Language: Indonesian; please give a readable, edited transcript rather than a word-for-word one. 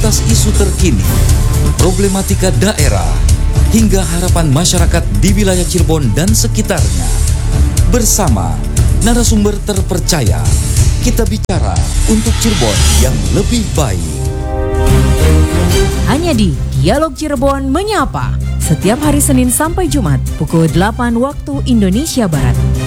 atas isu terkini, problematika daerah, hingga harapan masyarakat di wilayah Cirebon dan sekitarnya. Bersama narasumber terpercaya, kita bicara untuk Cirebon yang lebih baik. Hanya di Dialog Cirebon Menyapa, setiap hari Senin sampai Jumat pukul 8 waktu Indonesia Barat.